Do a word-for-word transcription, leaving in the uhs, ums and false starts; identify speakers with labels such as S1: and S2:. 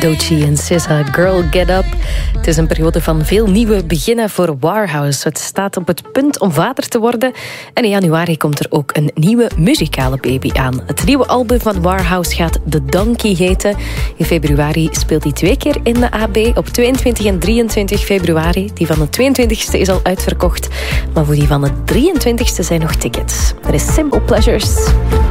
S1: Doechii en S Z A, Girl Get Up. Het is een periode van veel nieuwe beginnen voor Warhouse. Het staat op het punt om vader te worden. En in januari komt er ook een nieuwe muzikale baby aan. Het nieuwe album van Warhouse gaat The Donkey heten. In februari speelt hij twee keer in de A B. Op tweeëntwintig en drieëntwintig februari. Die van de tweeëntwintigste is al uitverkocht. Maar voor die van de drieëntwintigste zijn nog tickets. Er is Simple Pleasures.